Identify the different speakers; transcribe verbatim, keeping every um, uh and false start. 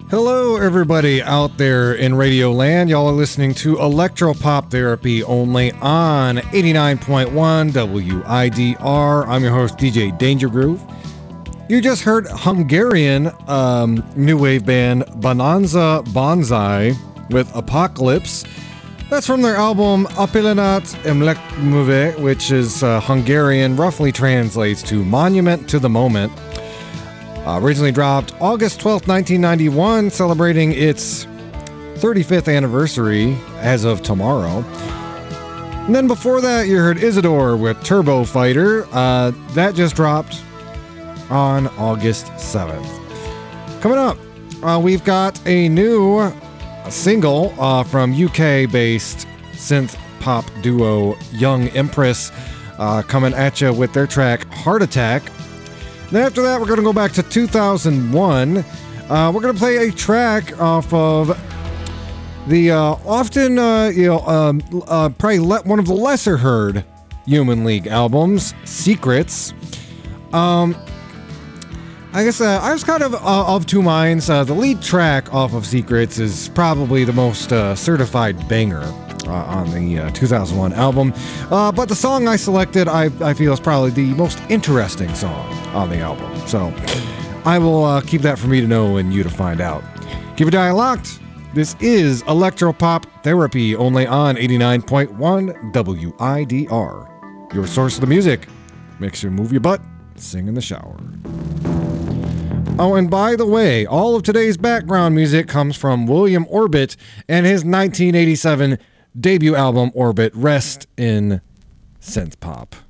Speaker 1: Hello, everybody out there in Radio Land. Y'all are listening to Electropop Therapy only on eighty-nine point one W I D R. I'm your host, D J Danger Groove. You just heard Hungarian um, new wave band Bonanza Bonsai with Apocalypse. That's from their album A Pillanat Emlékműve, which is uh, Hungarian, roughly translates to Monument to the Moment. Uh, originally dropped August twelfth, nineteen ninety-one, celebrating its thirty-fifth anniversary as of tomorrow. And then before that, you heard Isidore with Turbo Fighter. Uh, that just dropped on August seventh. Coming up, uh, we've got a new single uh, from U K-based synth pop duo Young Empress uh, coming at you with their track Heart Attack. Then after that, we're going to go back to two thousand one. Uh, we're going to play a track off of the uh, often, uh, you know, um, uh, probably le- one of the lesser heard Human League albums, Secrets. Um, I guess uh, I was kind of uh, of two minds. Uh, the lead track off of Secrets is probably the most uh, certified banger uh, on the uh, two thousand one album. Uh, but the song I selected, I, I feel, is probably the most interesting song on the album. So I will uh, keep that for me to know and you to find out. Keep it dial locked. This is Electropop Therapy only on eighty-nine point one W I D R. Your source of the music. Make sure you move your butt, sing in the shower. Oh, and by the way, all of today's background music comes from William Orbit and his nineteen eighty-seven debut album, Orbit, Rest in Synth Pop.